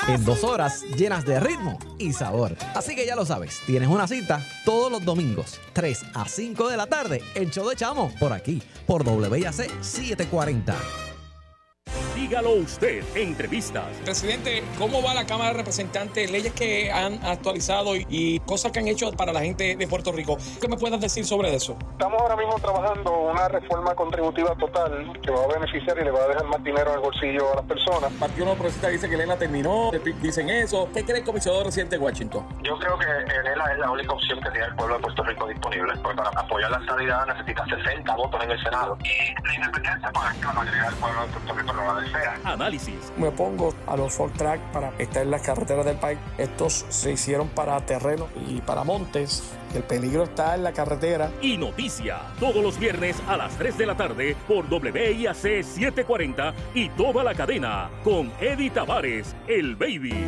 en 2 horas llenas de ritmo y sabor. Así que ya lo sabes, tienes una cita todos los domingos, 3 a 5 de la tarde, el show de Chamo, por aquí, por WIAC 740. Dígalo usted, entrevistas. Presidente, ¿cómo va la Cámara de Representantes? Leyes que han actualizado y cosas que han hecho para la gente de Puerto Rico. ¿Qué me puedes decir sobre eso? Estamos ahora mismo trabajando una reforma contributiva total que va a beneficiar y le va a dejar más dinero en el bolsillo a las personas. El Partido Nuevo Progresista dice que Elena terminó, el PIB dicen eso. ¿Qué cree el comisionado residente de Washington? Yo creo que Elena es la única opción que tiene el pueblo de Puerto Rico disponible, porque para apoyar la estabilidad necesita 60 votos en el Senado. Y la independencia, pues la mayoría del pueblo de Puerto Rico no la desea. Análisis. Me opongo a los Ford Track para estar en las carreteras del país. Estos se hicieron para terreno y para montes. El peligro está en la carretera. Y noticia, todos los viernes a las 3 de la tarde por WIAC 740 y toda la cadena con Eddie Tavares, el Baby.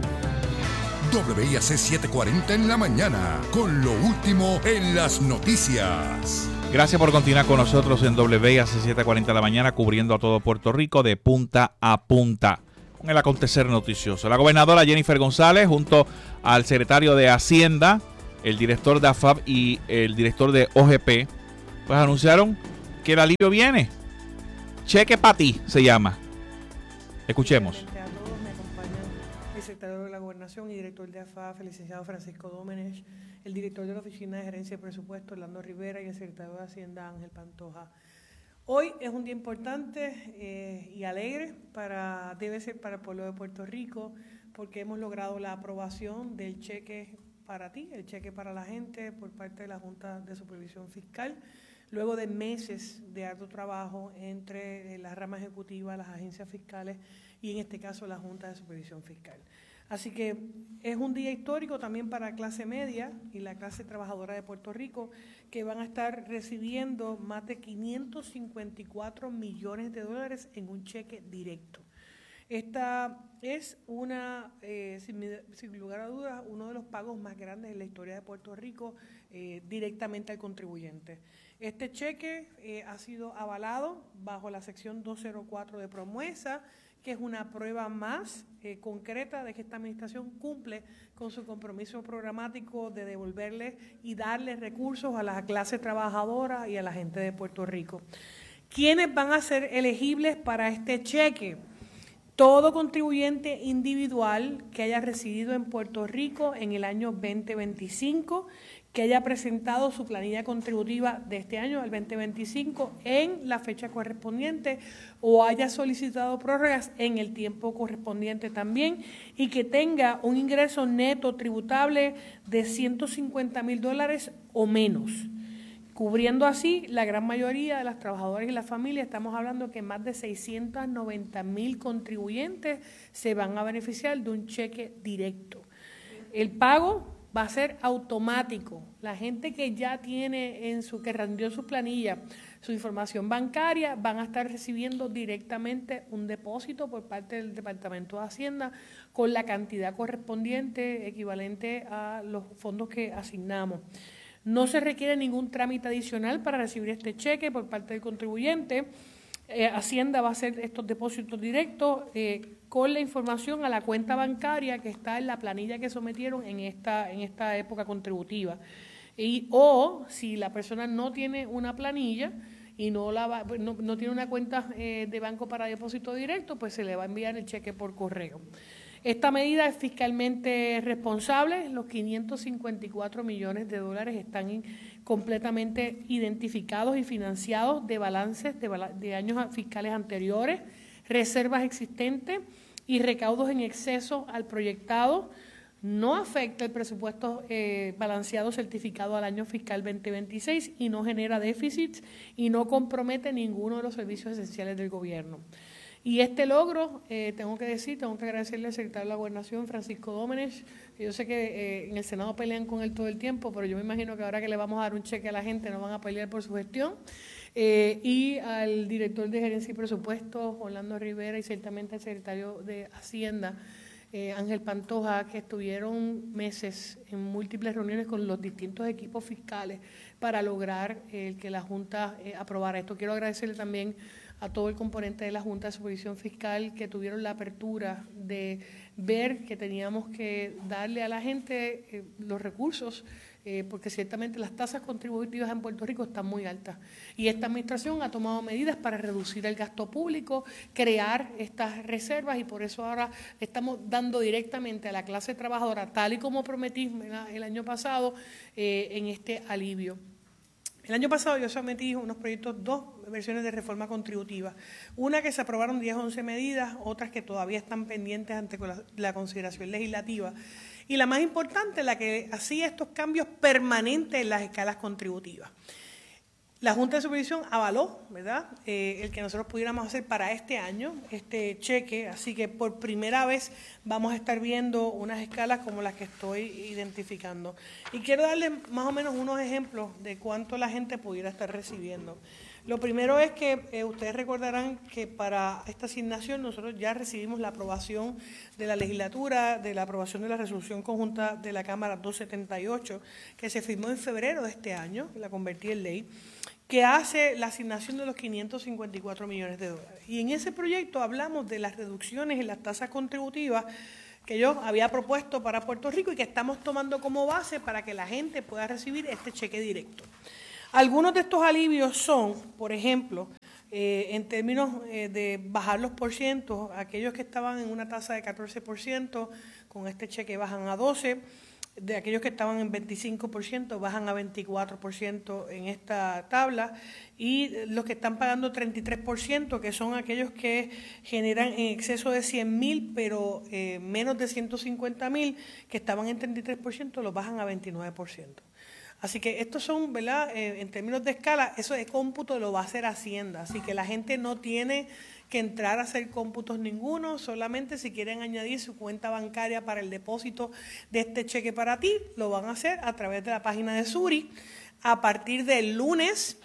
WIAC 740 en la mañana, con lo último en las noticias. Gracias por continuar con nosotros en WIAC 740 de la mañana, cubriendo a todo Puerto Rico de punta a punta con el acontecer noticioso. La gobernadora Jennifer González, junto al secretario de Hacienda, el director de AFAP y el director de OGP, pues anunciaron que el alivio viene. Cheque para ti se llama. Escuchemos. A todos me acompañan el secretario de la Gobernación y director de AFAF, el licenciado Francisco Dómenech, el director de la Oficina de Gerencia de Presupuesto, Orlando Rivera, y el secretario de Hacienda, Ángel Pantoja. Hoy es un día importante y alegre debe ser para el pueblo de Puerto Rico, porque hemos logrado la aprobación del cheque para ti, el cheque para la gente por parte de la Junta de Supervisión Fiscal, luego de meses de arduo trabajo entre la rama ejecutiva, las agencias fiscales y en este caso la Junta de Supervisión Fiscal. Así que es un día histórico también para la clase media y la clase trabajadora de Puerto Rico, que van a estar recibiendo más de 554 millones de dólares en un cheque directo. Esta es sin lugar a dudas, uno de los pagos más grandes en la historia de Puerto Rico directamente al contribuyente. Este cheque ha sido avalado bajo la sección 204 de promesa, que es una prueba más concreta de que esta administración cumple con su compromiso programático de devolverle y darle recursos a la clase trabajadora y a la gente de Puerto Rico. ¿Quiénes van a ser elegibles para este cheque? Todo contribuyente individual que haya residido en Puerto Rico en el año 2025, que haya presentado su planilla contributiva de este año, el 2025, en la fecha correspondiente o haya solicitado prórrogas en el tiempo correspondiente también y que tenga un ingreso neto tributable de $150,000 o menos, cubriendo así la gran mayoría de las trabajadoras y las familias. Estamos hablando que más de 690,000 contribuyentes se van a beneficiar de un cheque directo. El pago va a ser automático. La gente que ya tiene que rendió su planilla, su información bancaria, van a estar recibiendo directamente un depósito por parte del Departamento de Hacienda con la cantidad correspondiente, equivalente a los fondos que asignamos. No se requiere ningún trámite adicional para recibir este cheque por parte del contribuyente. Hacienda va a hacer estos depósitos directos con la información a la cuenta bancaria que está en la planilla que sometieron en esta época contributiva. O si la persona no tiene una planilla y no tiene una cuenta de banco para depósito directo, pues se le va a enviar el cheque por correo. Esta medida es fiscalmente responsable. Los 554 millones de dólares están completamente identificados y financiados de balances de años fiscales anteriores, reservas existentes y recaudos en exceso al proyectado. No afecta el presupuesto balanceado certificado al año fiscal 2026 y no genera déficits y no compromete ninguno de los servicios esenciales del gobierno. Y este logro, tengo que agradecerle al secretario de la Gobernación, Francisco Dómenech, que yo sé que en el Senado pelean con él todo el tiempo, pero yo me imagino que ahora que le vamos a dar un cheque a la gente no van a pelear por su gestión, y al director de Gerencia y Presupuestos, Orlando Rivera, y ciertamente al secretario de Hacienda, Ángel Pantoja, que estuvieron meses en múltiples reuniones con los distintos equipos fiscales para lograr que la Junta aprobara esto. Quiero agradecerle también a todo el componente de la Junta de Supervisión Fiscal que tuvieron la apertura de ver que teníamos que darle a la gente los recursos, porque ciertamente las tasas contributivas en Puerto Rico están muy altas. Y esta administración ha tomado medidas para reducir el gasto público, crear estas reservas, y por eso ahora estamos dando directamente a la clase trabajadora, tal y como prometí el año pasado, en este alivio. El año pasado yo sometí unos proyectos, 2 versiones de reforma contributiva. Una que se aprobaron 10 o 11 medidas, otras que todavía están pendientes ante la consideración legislativa. Y la más importante, la que hacía estos cambios permanentes en las escalas contributivas. La Junta de Supervisión avaló, ¿verdad?, el que nosotros pudiéramos hacer para este año este cheque, así que por primera vez vamos a estar viendo unas escalas como las que estoy identificando. Y quiero darles más o menos unos ejemplos de cuánto la gente pudiera estar recibiendo. Lo primero es que ustedes recordarán que para esta asignación nosotros ya recibimos la aprobación de la legislatura, de la aprobación de la resolución conjunta de la Cámara 278, que se firmó en febrero de este año, la convertí en ley, que hace la asignación de los 554 millones de dólares. Y en ese proyecto hablamos de las reducciones en las tasas contributivas que yo había propuesto para Puerto Rico y que estamos tomando como base para que la gente pueda recibir este cheque directo. Algunos de estos alivios son, por ejemplo, en términos de bajar los porcientos, aquellos que estaban en una tasa de 14%, con este cheque bajan a 12%, de aquellos que estaban en 25% bajan a 24% en esta tabla, y los que están pagando 33%, que son aquellos que generan en exceso de 100,000, pero menos de 150,000, que estaban en 33%, los bajan a 29%. Así que estos son, ¿verdad?, en términos de escala, eso de cómputo lo va a hacer Hacienda, así que la gente no tiene que entrar a hacer cómputos ninguno, solamente si quieren añadir su cuenta bancaria para el depósito de este cheque para ti, lo van a hacer a través de la página de Suri. A partir del lunes,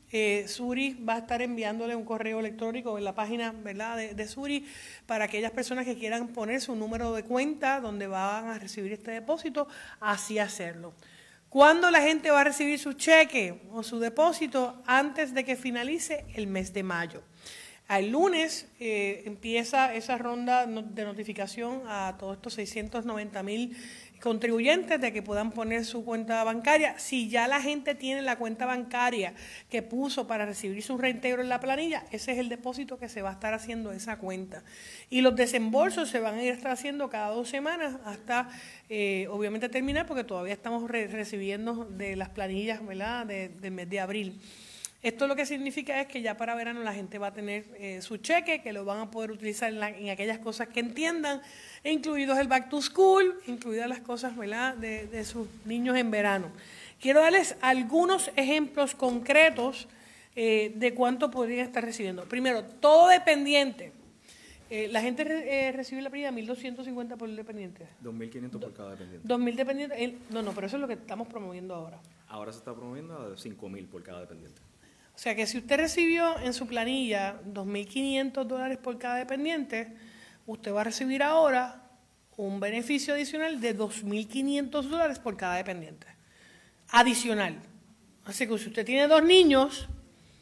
Suri va a estar enviándole un correo electrónico en la página, ¿verdad?, de Suri, para aquellas personas que quieran poner su número de cuenta donde van a recibir este depósito, así hacerlo. ¿Cuándo la gente va a recibir su cheque o su depósito? Antes de que finalice el mes de mayo. El lunes empieza esa ronda de notificación a todos estos 690,000 contribuyentes de que puedan poner su cuenta bancaria. Si ya la gente tiene la cuenta bancaria que puso para recibir su reintegro en la planilla, ese es el depósito que se va a estar haciendo esa cuenta. Y los desembolsos se van a ir estar haciendo cada 2 semanas hasta, obviamente, terminar, porque todavía estamos recibiendo de las planillas, ¿verdad?, del mes de abril. Esto lo que significa es que ya para verano la gente va a tener su cheque, que lo van a poder utilizar en aquellas cosas que entiendan, incluidos el back to school, incluidas las cosas, ¿verdad?, de sus niños en verano. Quiero darles algunos ejemplos concretos de cuánto podrían estar recibiendo. Primero, todo dependiente. La gente recibe la planilla 1.250 por dependiente. 2.500 por cada dependiente. 2.000 dependientes. No, pero eso es lo que estamos promoviendo ahora. Ahora se está promoviendo a 5.000 por cada dependiente. O sea que si usted recibió en su planilla $2.500 por cada dependiente, usted va a recibir ahora un beneficio adicional de $2.500 por cada dependiente. Adicional. Así que si usted tiene 2 niños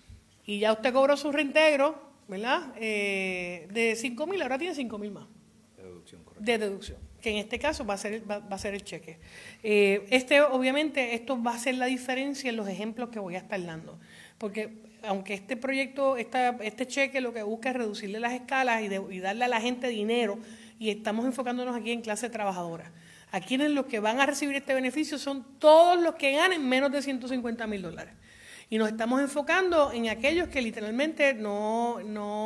y ya usted cobró su reintegro, ¿verdad?, de 5.000, ahora tiene 5.000 más. De deducción, correcto. De deducción, que en este caso va a ser el cheque. Obviamente, esto va a ser la diferencia en los ejemplos que voy a estar dando. Porque aunque este proyecto, este cheque lo que busca es reducirle las escalas y darle a la gente dinero, y estamos enfocándonos aquí en clase trabajadora. Aquí los que van a recibir este beneficio son todos los que ganen menos de $150,000. Y nos estamos enfocando en aquellos que literalmente no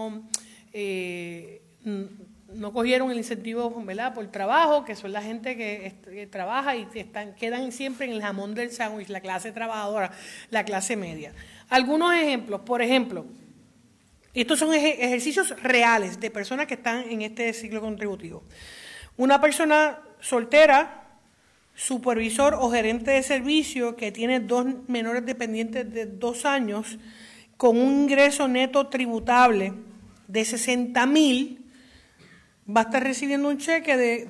cogieron el incentivo, ¿verdad?, por trabajo, que son la gente que trabaja y quedan siempre en el jamón del sándwich, la clase trabajadora, la clase media. Algunos ejemplos, por ejemplo, estos son ejercicios reales de personas que están en este ciclo contributivo. Una persona soltera, supervisor o gerente de servicio que tiene 2 menores dependientes de 2 años, con un ingreso neto tributable de $60,000, va a estar recibiendo un cheque de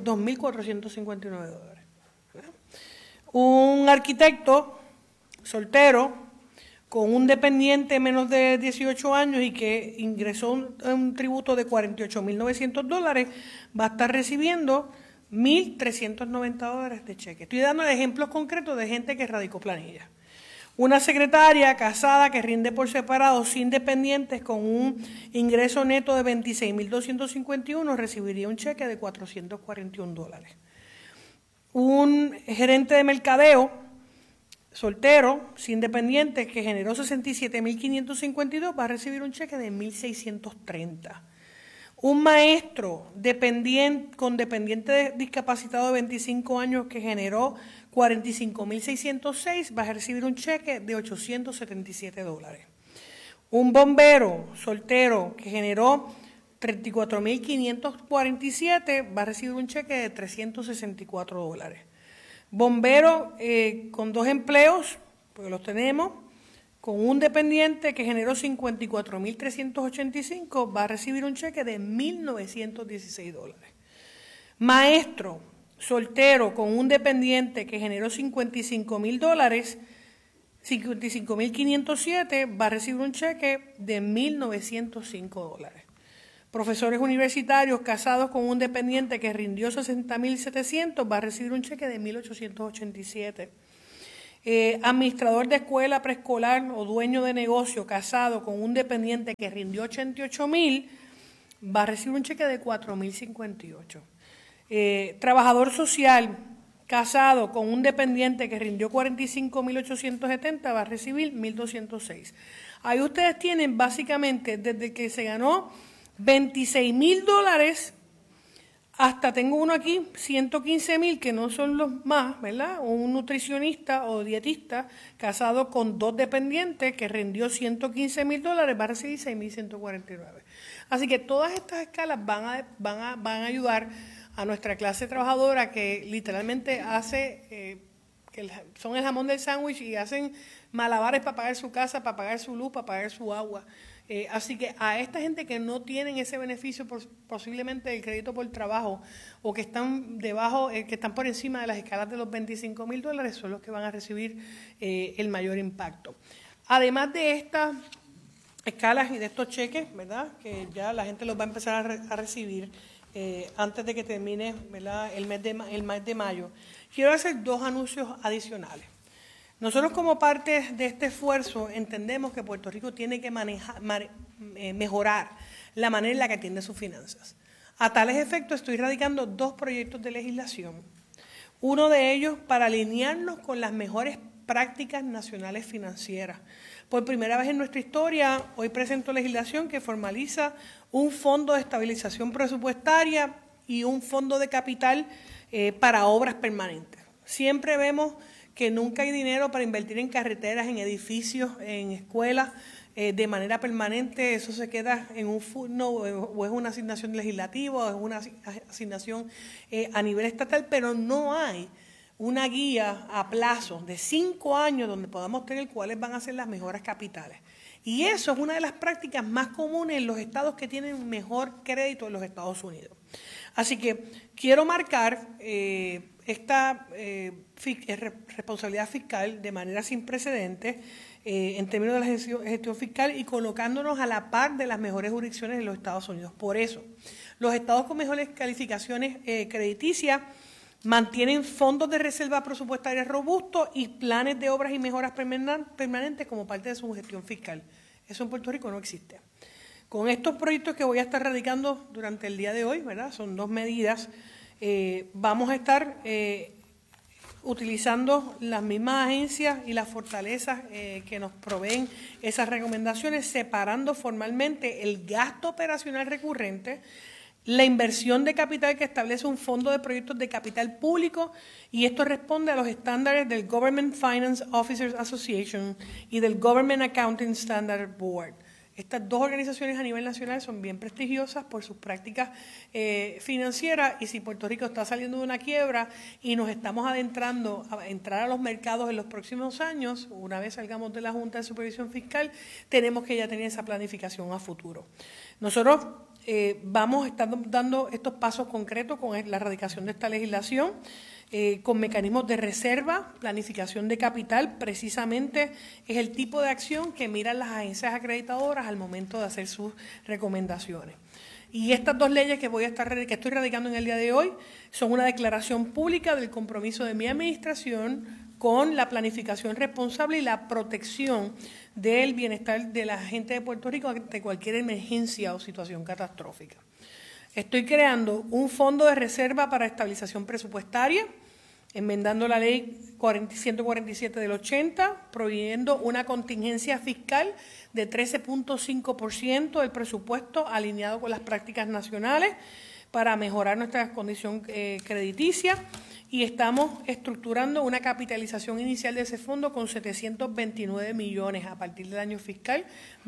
$2.459. Un arquitecto soltero con un dependiente menos de 18 años y que ingresó un tributo de $48,900, va a estar recibiendo $1,390 de cheque. Estoy dando ejemplos concretos de gente que radicó planilla. Una secretaria casada que rinde por separado sin dependientes con un ingreso neto de $26,251 recibiría un cheque de $441. Un gerente de mercadeo soltero, sin dependientes, que generó $67,552 va a recibir un cheque de $1,630. Un maestro con dependiente discapacitado de 25 años que generó $45,606 va a recibir un cheque de $877. Un bombero soltero que generó $34,547 va a recibir un cheque de $364. Bombero con 2 empleos, porque los tenemos, con un dependiente que generó $54,385 va a recibir un cheque de $1,916. Maestro soltero con un dependiente que generó $55,507 va a recibir un cheque de $1,905. Profesores universitarios casados con un dependiente que rindió $60,700 va a recibir un cheque de $1,887. Administrador de escuela preescolar o dueño de negocio casado con un dependiente que rindió $88,000 va a recibir un cheque de $4,058. Trabajador social casado con un dependiente que rindió $45,870 va a recibir $1,206. Ahí ustedes tienen básicamente desde que se ganó $26,000 hasta, tengo uno aquí, $115,000, que no son los más, ¿verdad? Un nutricionista o dietista casado con 2 dependientes que rindió $115,000 va a recibir $6,149. Así que todas estas escalas van a ayudar a nuestra clase trabajadora que literalmente hace, son el jamón del sándwich y hacen malabares para pagar su casa, para pagar su luz, para pagar su agua. Así que a esta gente que no tienen ese beneficio posiblemente del crédito por trabajo o que están debajo, que están por encima de las escalas de los $25,000 son los que van a recibir el mayor impacto. Además de estas escalas y de estos cheques, ¿verdad?, que ya la gente los va a empezar a recibir antes de que termine, ¿verdad?, el mes de mayo, quiero hacer 2 anuncios adicionales. Nosotros como parte de este esfuerzo entendemos que Puerto Rico tiene que mejorar la manera en la que atiende sus finanzas. A tales efectos estoy radicando 2 proyectos de legislación. Uno de ellos para alinearnos con las mejores prácticas nacionales financieras. Por primera vez en nuestra historia, hoy presento legislación que formaliza un fondo de estabilización presupuestaria y un fondo de capital para obras permanentes. Siempre vemos que nunca hay dinero para invertir en carreteras, en edificios, en escuelas de manera permanente. Eso se queda en un fondo o es una asignación legislativa o es una asignación a nivel estatal, pero no hay una guía a plazo de 5 años donde podamos tener cuáles van a ser las mejoras capitales. Y eso es una de las prácticas más comunes en los estados que tienen mejor crédito en los Estados Unidos. Así que quiero marcar esta responsabilidad fiscal de manera sin precedentes en términos de la gestión fiscal y colocándonos a la par de las mejores jurisdicciones de los Estados Unidos. Por eso, los estados con mejores calificaciones crediticias mantienen fondos de reserva presupuestaria robustos y planes de obras y mejoras permanentes como parte de su gestión fiscal. Eso en Puerto Rico no existe. Con estos proyectos que voy a estar radicando durante el día de hoy, ¿verdad?, son 2 medidas, vamos a estar utilizando las mismas agencias y las fortalezas que nos proveen esas recomendaciones, separando formalmente el gasto operacional recurrente, la inversión de capital que establece un fondo de proyectos de capital público, y esto responde a los estándares del Government Finance Officers Association y del Government Accounting Standard Board. Estas 2 organizaciones a nivel nacional son bien prestigiosas por sus prácticas financieras, y si Puerto Rico está saliendo de una quiebra y nos estamos adentrando a entrar a los mercados en los próximos años, una vez salgamos de la Junta de Supervisión Fiscal, tenemos que ya tener esa planificación a futuro. Nosotros vamos a estar dando estos pasos concretos con la erradicación de esta legislación, con mecanismos de reserva, planificación de capital. Precisamente es el tipo de acción que miran las agencias acreditadoras al momento de hacer sus recomendaciones. Y estas dos leyes que estoy radicando en el día de hoy son una declaración pública del compromiso de mi administración con la planificación responsable y la protección del bienestar de la gente de Puerto Rico ante cualquier emergencia o situación catastrófica. Estoy creando un fondo de reserva para estabilización presupuestaria, enmendando la ley 147 del 80, proveyendo una contingencia fiscal de 13.5% del presupuesto alineado con las prácticas nacionales para mejorar nuestra condición crediticia, y estamos estructurando una capitalización inicial de ese fondo con 729 millones a partir del año fiscal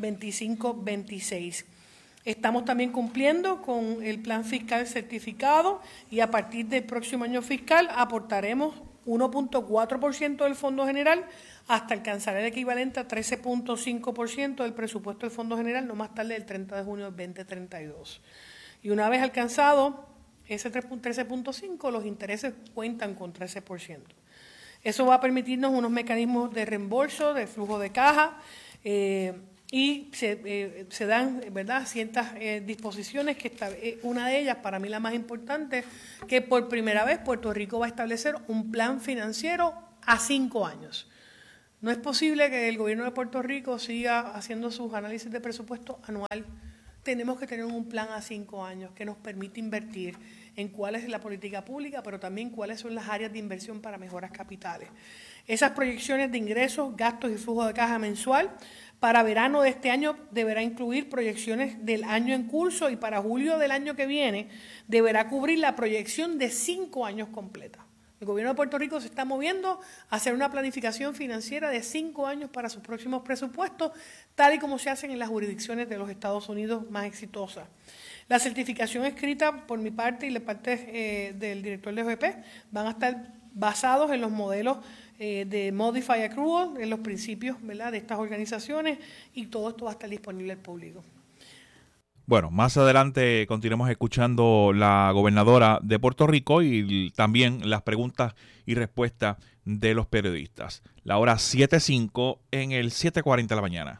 25-26. Estamos también cumpliendo con el plan fiscal certificado y a partir del próximo año fiscal aportaremos 1.4% del Fondo General hasta alcanzar el equivalente a 13.5% del presupuesto del Fondo General no más tarde del 30 de junio del 2032. Y una vez alcanzado ese 13.5%, los intereses cuentan con 13%. Eso va a permitirnos unos mecanismos de reembolso, de flujo de caja, y se dan, ¿verdad?, ciertas disposiciones, que una de ellas, para mí la más importante, que por primera vez Puerto Rico va a establecer un plan financiero a 5 años. No es posible que el gobierno de Puerto Rico siga haciendo sus análisis de presupuesto anual. Tenemos que tener un plan a 5 años que nos permite invertir en cuál es la política pública, pero también cuáles son las áreas de inversión para mejoras capitales. Esas proyecciones de ingresos, gastos y flujo de caja mensual para verano de este año deberá incluir proyecciones del año en curso, y para julio del año que viene deberá cubrir la proyección de 5 años completa. El gobierno de Puerto Rico se está moviendo a hacer una planificación financiera de 5 años para sus próximos presupuestos, tal y como se hacen en las jurisdicciones de los Estados Unidos más exitosas. La certificación escrita por mi parte y la parte del director de OEP van a estar basados en los modelos de Modify Accrual, en los principios, ¿verdad?, de estas organizaciones, y todo esto va a estar disponible al público. Bueno, más adelante continuamos escuchando la gobernadora de Puerto Rico y también las preguntas y respuestas de los periodistas. La hora 7:05 en el 7:40 de la mañana.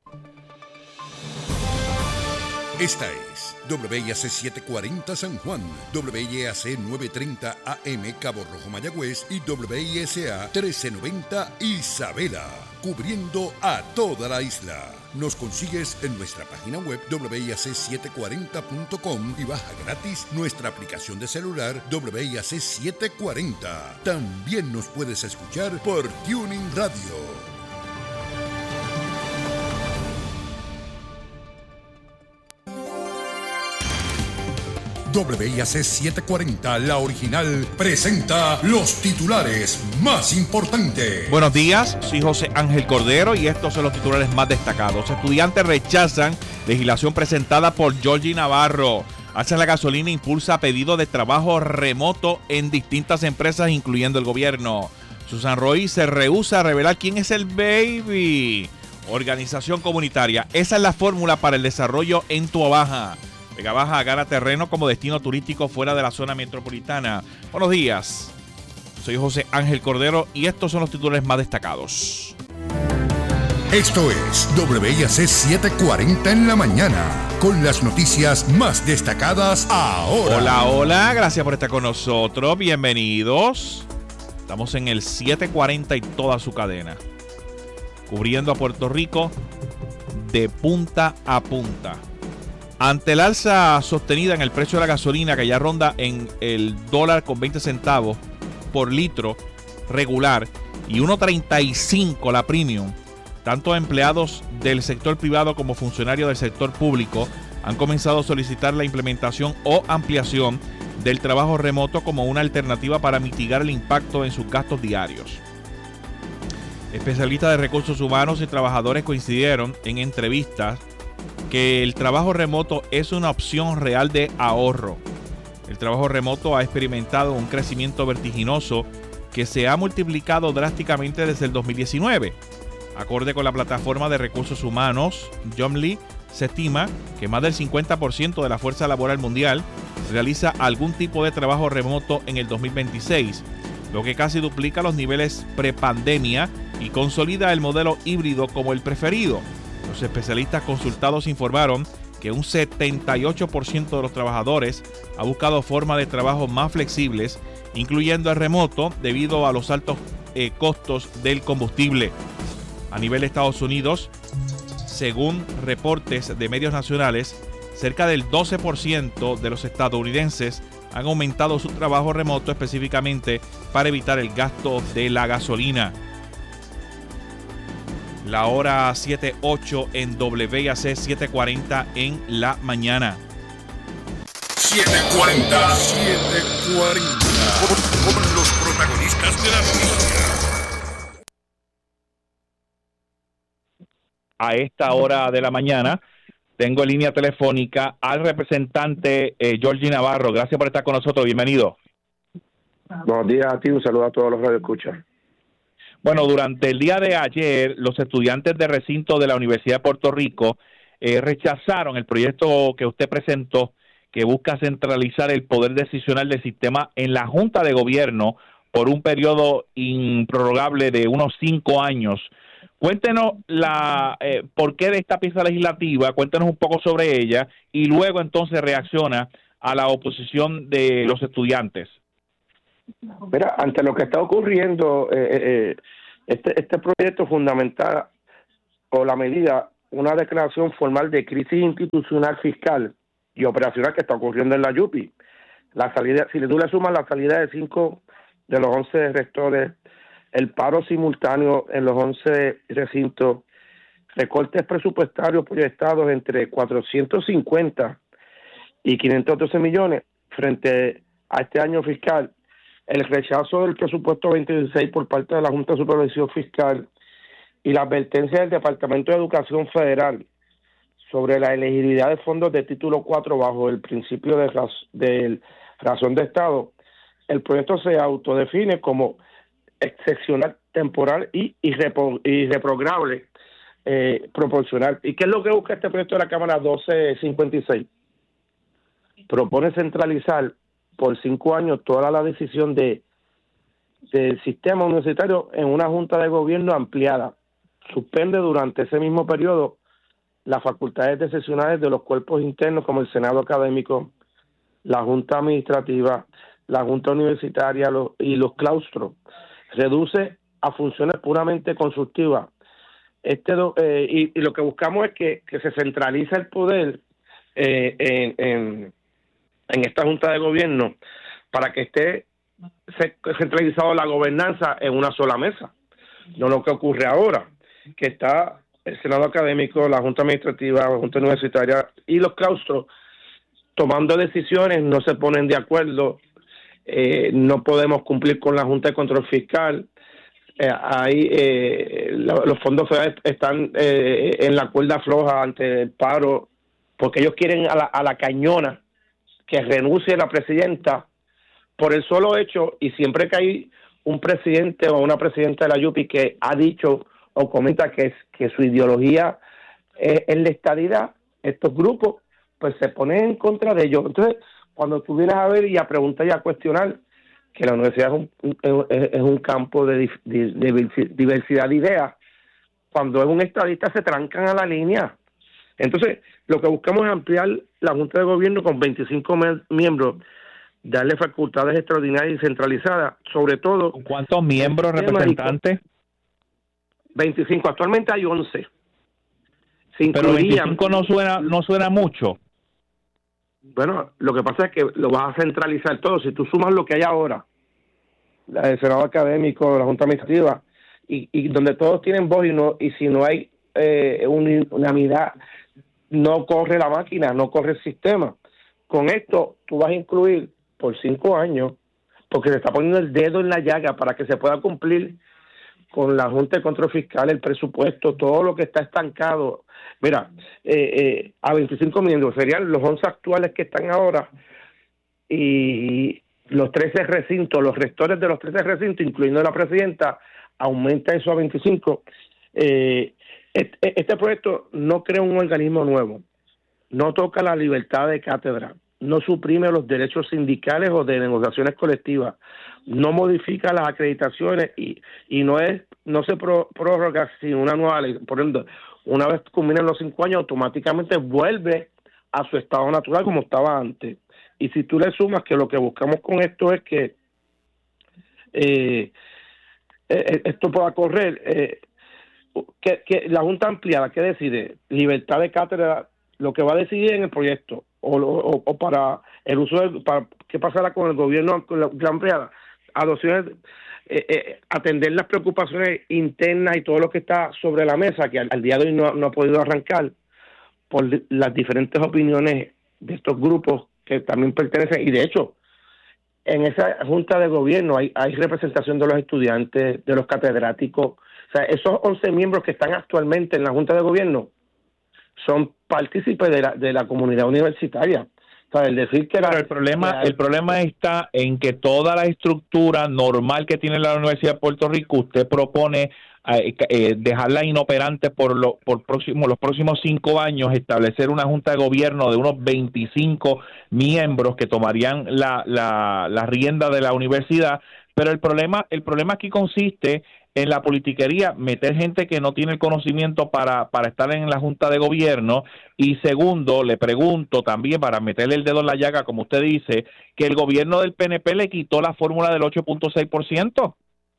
Esta es WIAC 740 San Juan, WIAC 930 AM Cabo Rojo Mayagüez y WISA 1390 Isabela, cubriendo a toda la isla. Nos consigues en nuestra página web WIAC740.com y baja gratis nuestra aplicación de celular WIAC 740. También nos puedes escuchar por Tuning Radio. WIAC 740, la original, presenta los titulares más importantes. Buenos días, soy José Ángel Cordero y estos son los titulares más destacados. Estudiantes rechazan legislación presentada por Georgie Navarro. Alza la gasolina, impulsa pedido de trabajo remoto en distintas empresas, incluyendo el gobierno. Susan Roy se rehúsa a revelar quién es el baby. Organización comunitaria, esa es la fórmula para el desarrollo en Tuabaja. Vega Baja gana terreno como destino turístico fuera de la zona metropolitana. Buenos días, soy José Ángel Cordero y estos son los titulares más destacados. Esto es WIAC 740 en la mañana, con las noticias más destacadas ahora. Hola, hola, gracias por estar con nosotros, bienvenidos. Estamos en el 740 y toda su cadena, cubriendo a Puerto Rico de punta a punta. Ante el alza sostenida en el precio de la gasolina, que ya ronda en el $1.20 por litro regular y 1.35 la premium, tanto empleados del sector privado como funcionarios del sector público han comenzado a solicitar la implementación o ampliación del trabajo remoto como una alternativa para mitigar el impacto en sus gastos diarios. Especialistas de recursos humanos y trabajadores coincidieron en entrevistas que el trabajo remoto es una opción real de ahorro. El trabajo remoto ha experimentado un crecimiento vertiginoso que se ha multiplicado drásticamente desde el 2019. Acorde con la plataforma de recursos humanos, Jomly, se estima que más del 50% de la fuerza laboral mundial realiza algún tipo de trabajo remoto en el 2026, lo que casi duplica los niveles prepandemia y consolida el modelo híbrido como el preferido. Los especialistas consultados informaron que un 78% de los trabajadores ha buscado formas de trabajo más flexibles, incluyendo el remoto, debido a los altos costos del combustible. A nivel de Estados Unidos, según reportes de medios nacionales, cerca del 12% de los estadounidenses han aumentado su trabajo remoto específicamente para evitar el gasto de la gasolina. La hora 7:08 en WIAC 740 en la mañana. 740. Con los protagonistas de la noticia. A esta hora de la mañana tengo en línea telefónica al representante Georgie Navarro. Gracias por estar con nosotros. Bienvenido. Buenos días a ti. Un saludo a todos los radioescuchas. Bueno, durante el día de ayer, los estudiantes de recinto de la Universidad de Puerto Rico rechazaron el proyecto que usted presentó, que busca centralizar el poder decisional del sistema en la Junta de Gobierno por un periodo improrrogable de unos 5 años. Cuéntenos por qué de esta pieza legislativa, cuéntenos un poco sobre ella y luego entonces reacciona a la oposición de los estudiantes. Mira, ante lo que está ocurriendo, este proyecto fundamenta o la medida una declaración formal de crisis institucional, fiscal y operacional que está ocurriendo en la YUPI. La salida, si tú le sumas la salida de 5 de los 11 rectores, el paro simultáneo en los 11 recintos, recortes presupuestarios proyectados entre 450 y 512 millones frente a este año fiscal, el rechazo del presupuesto 2016 por parte de la Junta de Supervisión Fiscal y la advertencia del Departamento de Educación Federal sobre la elegibilidad de fondos de título 4 bajo el principio de razón de Estado, el proyecto se autodefine como excepcional, temporal y irreprograble proporcional. ¿Y qué es lo que busca este proyecto de la Cámara 1256? Propone centralizar por 5 años toda la decisión del sistema universitario en una junta de gobierno ampliada. Suspende durante ese mismo periodo las facultades decisionales de los cuerpos internos como el Senado Académico, la Junta Administrativa, la Junta Universitaria y los claustros. Reduce a funciones puramente consultivas. Y lo que buscamos es que se centralice el poder en esta Junta de Gobierno para que esté centralizado la gobernanza en una sola mesa. No lo que ocurre ahora, que está el Senado Académico, la Junta Administrativa, la Junta Universitaria y los claustros tomando decisiones, no se ponen de acuerdo, no podemos cumplir con la Junta de Control Fiscal, los fondos federales están en la cuerda floja ante el paro, porque ellos quieren a la cañona que renuncie la presidenta por el solo hecho, y siempre que hay un presidente o una presidenta de la YUPI que ha dicho o comenta que su ideología es la estadidad, estos grupos pues se ponen en contra de ellos. Entonces, cuando tú vienes a ver y a preguntar y a cuestionar que la universidad es un campo de diversidad de ideas, cuando es un estadista se trancan a la línea. Entonces, lo que buscamos es ampliar la Junta de Gobierno con 25 miembros, darle facultades extraordinarias y centralizadas, sobre todo... ¿Cuántos miembros representantes? 25, actualmente hay 11. Pero 25 no suena mucho. Bueno, lo que pasa es que lo vas a centralizar todo. Si tú sumas lo que hay ahora, el Senado Académico, la Junta Administrativa, y donde todos tienen voz, y si no hay unanimidad, no corre la máquina, no corre el sistema. Con esto tú vas a incluir por 5 años, porque se está poniendo el dedo en la llaga para que se pueda cumplir con la Junta de Control Fiscal, el presupuesto, todo lo que está estancado. Mira, a 25 miembros serían los 11 actuales que están ahora y los 13 recintos, los rectores de los 13 recintos, incluyendo la presidenta, aumenta eso a 25. Este proyecto no crea un organismo nuevo, no toca la libertad de cátedra, no suprime los derechos sindicales o de negociaciones colectivas, no modifica las acreditaciones y no se prorroga sin una nueva ley. Por ejemplo, una vez culminan los 5 años, automáticamente vuelve a su estado natural como estaba antes. Y si tú le sumas que lo que buscamos con esto es que esto pueda correr, que la Junta Ampliada, ¿qué decide? Libertad de cátedra, lo que va a decidir en el proyecto, o para el uso para qué pasará con el gobierno, con la ampliada, adopciones, atender las preocupaciones internas y todo lo que está sobre la mesa, que al día de hoy no ha podido arrancar por las diferentes opiniones de estos grupos que también pertenecen, y de hecho, en esa junta de gobierno hay representación de los estudiantes, de los catedráticos. O sea, esos 11 miembros que están actualmente en la junta de gobierno son partícipes de la comunidad universitaria. O sea, el decir que el problema está en que toda la estructura normal que tiene la Universidad de Puerto Rico, usted propone dejarla inoperante por los próximos 5 años, establecer una junta de gobierno de unos 25 miembros que tomarían la rienda de la universidad, pero el problema aquí consiste en la politiquería, meter gente que no tiene el conocimiento para estar en la junta de gobierno. Y segundo, le pregunto también, para meterle el dedo en la llaga, como usted dice, que el gobierno del PNP le quitó la fórmula del 8.6%.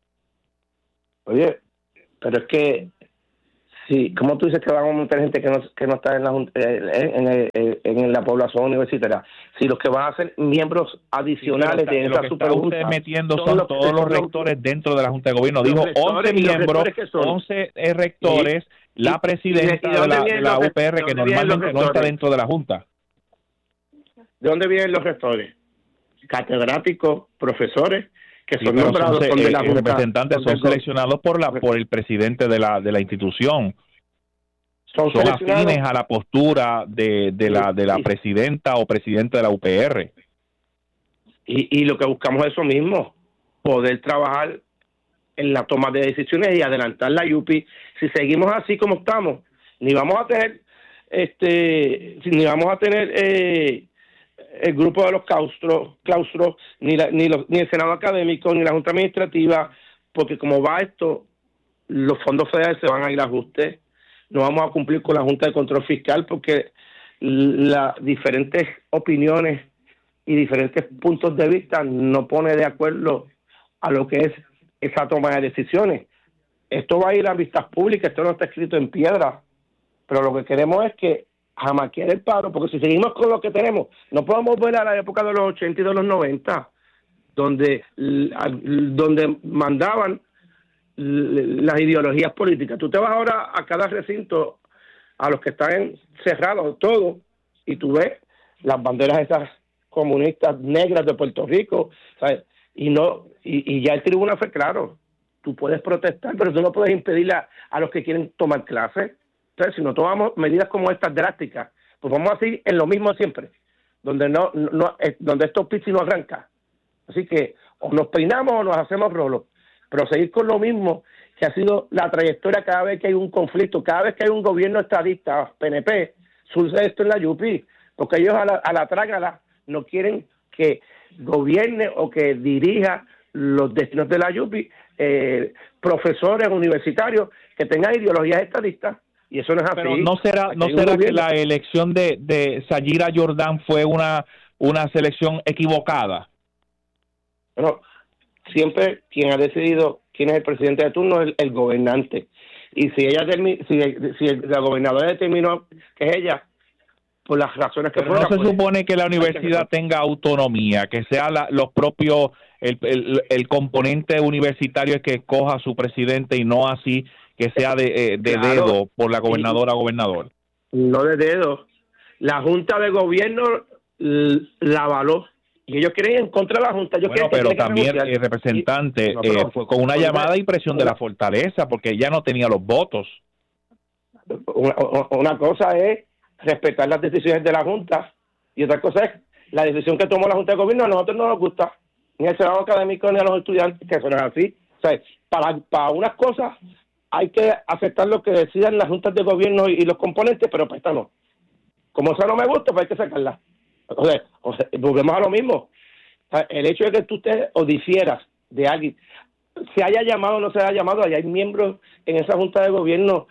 Oye, pero es que, sí, ¿cómo tú dices que van a meter gente que no está en la junta, en la población universitaria? Si los que van a ser miembros adicionales de esa superjunta, usted metiendo son todos los rectores dentro de la junta de gobierno. Dijo 11 miembros, 11 rectores, la presidenta de la UPR, que normalmente no está dentro de la junta. ¿De dónde vienen los rectores? Catedráticos, profesores, que son nombrados por la junta. Representantes son seleccionados por el presidente de la institución. Son afines a la postura de la presidenta o presidente de la UPR. Y lo que buscamos es eso mismo, poder trabajar en la toma de decisiones y adelantar la UPI. Si seguimos así como estamos, ni vamos a tener el grupo de los claustros, ni el Senado académico, ni la Junta Administrativa, porque como va esto, los fondos federales se van a ir a ajuste. No vamos a cumplir con la Junta de Control Fiscal porque las diferentes opiniones y diferentes puntos de vista no pone de acuerdo a lo que es esa toma de decisiones. Esto va a ir a vistas públicas, esto no está escrito en piedra, pero lo que queremos es que jamás quiere el paro, porque si seguimos con lo que tenemos, no podemos volver a la época de los 80 y de los 90, donde mandaban las ideologías políticas. Tú te vas ahora a cada recinto, a los que están cerrados, todo, y tú ves las banderas esas comunistas negras de Puerto Rico, ¿sabes? Y ya el tribunal fue claro, tú puedes protestar, pero tú no puedes impedirle a los que quieren tomar clases. Entonces, si no tomamos medidas como estas drásticas, pues vamos a seguir en lo mismo siempre, donde donde estos pichis no arranca. Así que o nos peinamos o nos hacemos rolos, pero seguir con lo mismo que ha sido la trayectoria cada vez que hay un conflicto, cada vez que hay un gobierno estadista, PNP, surge esto en la UPI, porque ellos a la trágala no quieren que gobierne o que dirija los destinos de la UPI profesores universitarios que tengan ideologías estadistas, y eso no es así. Pero no será que la elección de Sayira Jordan fue una selección equivocada. Bueno, siempre quien ha decidido quién es el presidente de turno es el gobernante, y si la gobernadora determinó que es ella, por las razones que fueran. No se supone que la universidad tenga autonomía, que sea los propios, el componente universitario que escoja a su presidente, y no así que sea de dedo por la gobernadora o gobernador. No de dedo. La Junta de Gobierno la avaló, y ellos quieren en contra de la Junta. Pero también el representante fue con una llamada y presión de la fortaleza, porque ella no tenía los votos. Una cosa es respetar las decisiones de la Junta, y otra cosa es la decisión que tomó la Junta de Gobierno. A nosotros no nos gusta, ni al Senado académico ni a los estudiantes, que eso no es así. O sea, para unas cosas hay que aceptar lo que decidan las juntas de gobierno y los componentes, pero pues esta no. Como esa no me gusta, pues hay que sacarla. O sea, volvemos a lo mismo. O sea, el hecho de que tú te o difieras de alguien, se haya llamado o no se haya llamado, hay miembros en esa junta de gobierno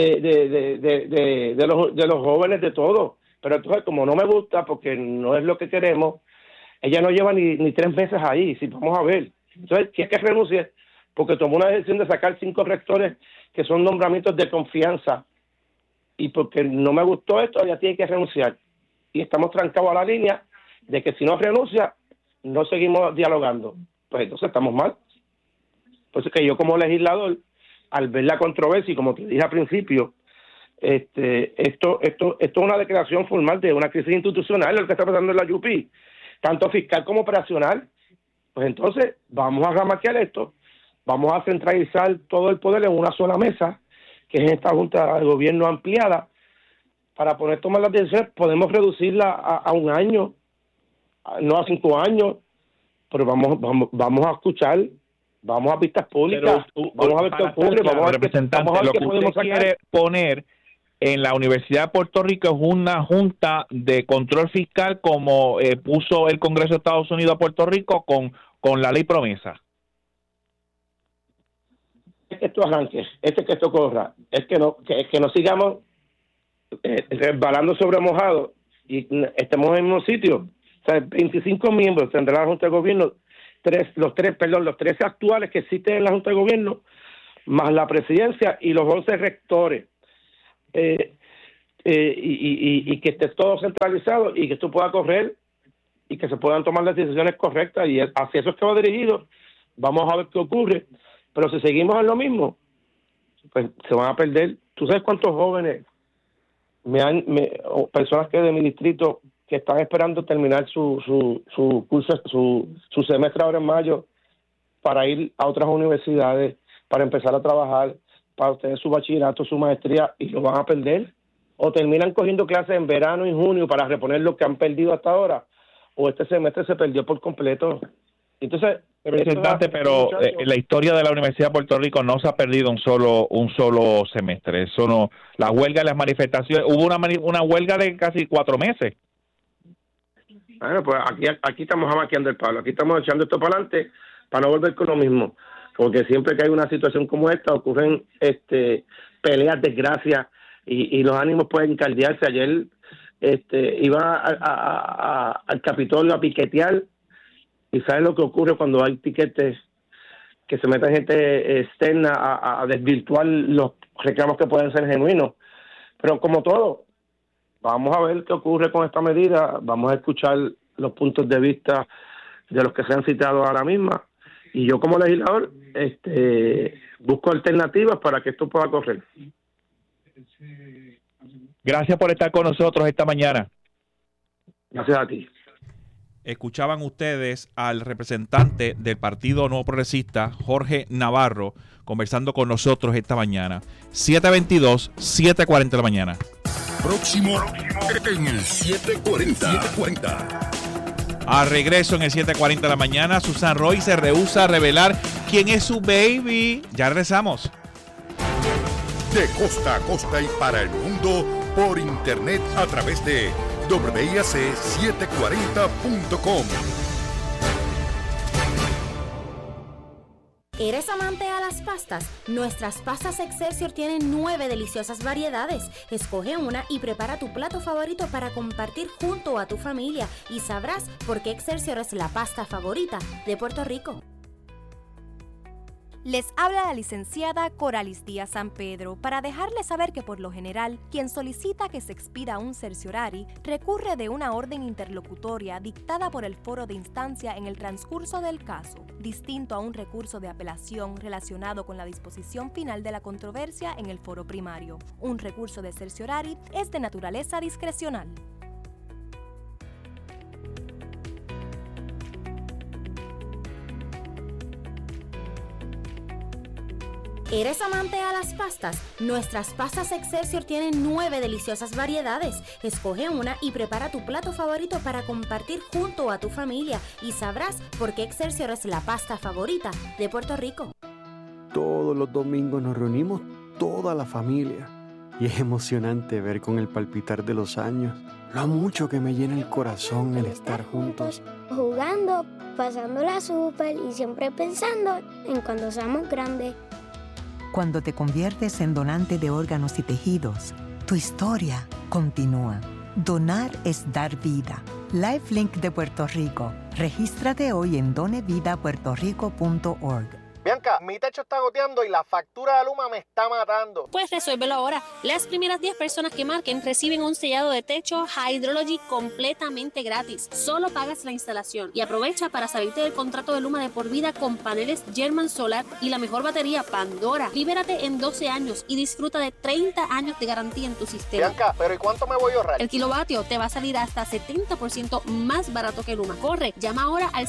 de los jóvenes, de todo. Pero entonces, como no me gusta, porque no es lo que queremos, ella no lleva ni 3 meses ahí, si vamos a ver. Entonces, ¿quién es que renuncie? Porque tomó una decisión de sacar 5 rectores que son nombramientos de confianza. Y porque no me gustó esto, ella tiene que renunciar. Y estamos trancados a la línea de que si no renuncia, no seguimos dialogando. Pues entonces estamos mal. Por eso es que yo como legislador, al ver la controversia, y como te dije al principio, esto es una declaración formal de una crisis institucional, lo que está pasando en la UP, tanto fiscal como operacional. Pues entonces vamos a ramaquear esto, vamos a centralizar todo el poder en una sola mesa, que es esta Junta de Gobierno ampliada, para poder tomar las decisiones. Podemos reducirla a 1 año, no a 5 años, pero vamos a escuchar, vamos a vistas públicas, vamos a ver qué ocurre, vamos a ver qué podemos sacar. Quiere poner en la Universidad de Puerto Rico es una junta de control fiscal como puso el Congreso de Estados Unidos a Puerto Rico con la ley promesa. Es que esto arranque, que esto corra, es que no sigamos resbalando sobre mojado y estemos en el mismo sitio. O sea, 25 miembros tendrá la Junta de Gobierno, los 13 actuales que existen en la Junta de Gobierno, más la presidencia y los 11 rectores. Y que esté todo centralizado y que esto pueda correr y que se puedan tomar las decisiones correctas, y hacia eso es que va dirigido. Vamos a ver qué ocurre, pero si seguimos en lo mismo, pues se van a perder. ¿Tú sabes cuántos jóvenes o personas que de mi distrito que están esperando terminar su curso, su semestre ahora en mayo, para ir a otras universidades, para empezar a trabajar, para obtener su bachillerato, su maestría, y lo van a perder? O terminan cogiendo clases en verano y junio para reponer lo que han perdido hasta ahora, o este semestre se perdió por completo. Entonces, representante, pero la historia de la Universidad de Puerto Rico no se ha perdido un solo semestre. Eso no, la huelga y las manifestaciones, hubo una huelga de casi 4 meses. Bueno, pues aquí estamos amaqueando el palo, aquí estamos echando esto para adelante para no volver con lo mismo, porque siempre que hay una situación como esta ocurren peleas, desgracias, y los ánimos pueden caldearse. Ayer iba al Capitolio a piquetear, y ¿sabes lo que ocurre cuando hay piquetes que se meten gente externa a desvirtuar los reclamos que pueden ser genuinos? Pero como todo, vamos a ver qué ocurre con esta medida, vamos a escuchar los puntos de vista de los que se han citado ahora mismo, y yo como legislador busco alternativas para que esto pueda correr. Gracias por estar con nosotros esta mañana. Gracias a ti. Escuchaban ustedes al representante del Partido Nuevo Progresista, Jorge Navarro, conversando con nosotros esta mañana. 7:22, 7:40 de la mañana. Próximo en el 740. A regreso en el 7:40 de la mañana, Susan Roy se rehúsa a revelar quién es su baby. Ya regresamos. De costa a costa y para el mundo, por internet a través de WIAC740.com. ¿Eres amante a las pastas? Nuestras pastas Excelsior tienen 9 deliciosas variedades. Escoge una y prepara tu plato favorito para compartir junto a tu familia, y sabrás por qué Excelsior es la pasta favorita de Puerto Rico. Les habla la licenciada Coralis Díaz San Pedro para dejarles saber que por lo general, quien solicita que se expida un certiorari recurre de una orden interlocutoria dictada por el foro de instancia en el transcurso del caso, distinto a un recurso de apelación relacionado con la disposición final de la controversia en el foro primario. Un recurso de certiorari es de naturaleza discrecional. ¿Eres amante a las pastas? Nuestras pastas Excelsior tienen 9 deliciosas variedades. Escoge una y prepara tu plato favorito para compartir junto a tu familia, y sabrás por qué Excelsior es la pasta favorita de Puerto Rico. todos los domingos nos reunimos toda la familia. Y es emocionante ver con el palpitar de los años lo mucho que me llena el corazón el estar juntos. Jugando, pasándola súper y siempre pensando en cuando seamos grandes. Cuando te conviertes en donante de órganos y tejidos, tu historia continúa. Donar es dar vida. LifeLink de Puerto Rico. Regístrate hoy en donevidapuertorico.org. Bianca, mi techo está goteando y la factura de Luma me está matando. Pues resuélvelo ahora. Las primeras 10 personas que marquen reciben un sellado de techo Hydrology completamente gratis. Solo pagas la instalación y aprovecha para salirte del contrato de Luma de por vida con paneles German Solar y la mejor batería Pandora. Libérate en 12 años y disfruta de 30 años de garantía en tu sistema. Bianca, ¿pero y cuánto me voy a ahorrar? El kilovatio te va a salir hasta 70% más barato que Luma. Corre, llama ahora al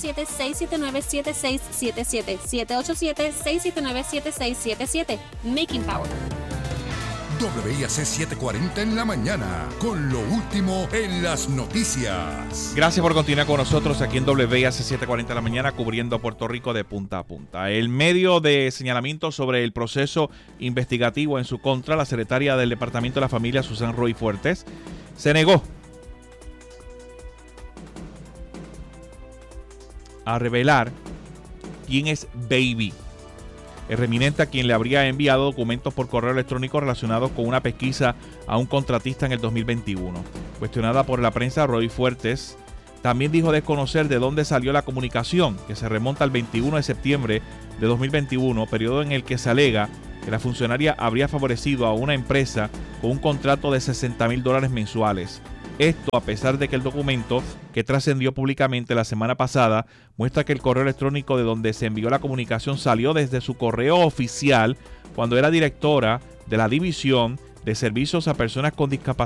787-679-7677. 787-679-7677. Making Power. WIAC 740 en la mañana, con lo último en las noticias. Gracias por continuar con nosotros aquí en WIAC 740 en la mañana, cubriendo Puerto Rico de punta a punta. El medio de señalamiento sobre el proceso investigativo en su contra, la secretaria del Departamento de la Familia, Susan Roy Fuertes, se negó a revelar quién es Baby, el reminente a quien le habría enviado documentos por correo electrónico relacionados con una pesquisa a un contratista en el 2021. Cuestionada por la prensa, Roy Fuertes también dijo desconocer de dónde salió la comunicación, que se remonta al 21 de septiembre de 2021, periodo en el que se alega que la funcionaria habría favorecido a una empresa con un contrato de $60,000 mensuales. Esto a pesar de que el documento que trascendió públicamente la semana pasada muestra que el correo electrónico de donde se envió la comunicación salió desde su correo oficial cuando era directora de la División de Servicios a Personas con Discapacidad